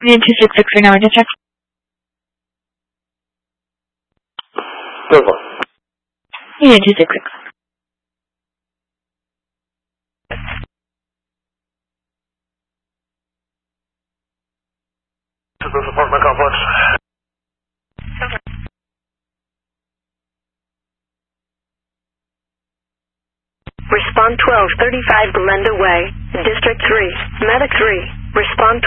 Unit 266 right now, check. Good one. Unit 266. To this apartment complex. Respond 1235 Glenda Way, District 3, Medic 3. Respond